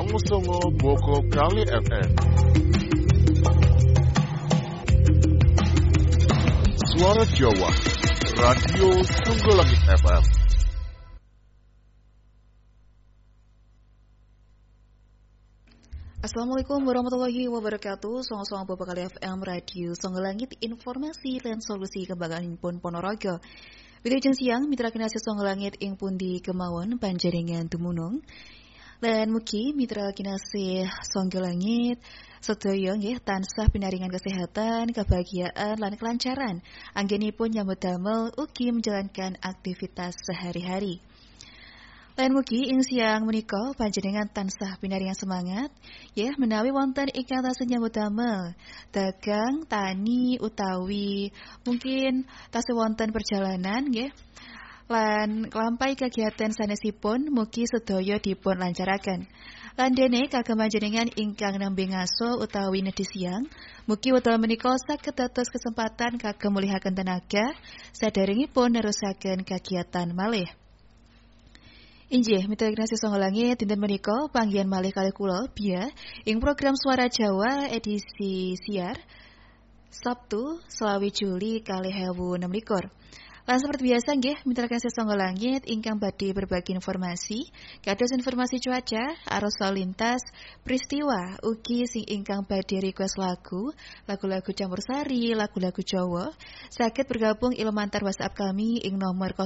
Songo Boko Kali FM. Suara Jawa, Radio Songgolangit FM. Assalamualaikum warahmatullahi wabarakatuh. Songo-songo Boko Kali FM Radio Songgolangit, informasi dan solusi kebanggaan Himpun Ponorogo. Wilujeng siang mitra kinasih Songgolangit ing pundi kemawon panjenengan dumunung. Lan mugi mitra kinasih Songgolangit sedaya nggih tansah pinaringan kesehatan, kebahagiaan lan kelancaran anggenipun nyambut damel ugi menjalankan aktivitas sehari-hari. Lan mugi ing siang menika panjenengan tansah pinaringan semangat ya menawi wonten ingkang tasih nyambut damel dagang, tani utawi mungkin tasih wonten perjalanan nggih. Lan nglampahi kegiatan sanesipun mugi sedaya dipun lancaraken. Lan dene kagem panjenengan ingkang nembe ngaso utawi nedhi siang, mugi wekdal menika saged dados kesempatan kagem mulihaken tenaga saderengipun nerusaken kegiatan malih. Injih mitra kinasih Songgolangit dinten menika panggihan malih kalih kula Bia ing program Suara Jawa edisi siar Sabtu 20 Juli 2016. Lan seperti biasa nggih mitra kinasih Songgolangit ingkang badhe berbagi informasi kados informasi cuaca, arus lalu lintas, peristiwa ugi sing ingkang badhe request lagu-lagu campursari, lagu-lagu Jawa saged bergabung ing lumantar WhatsApp kami ing nomor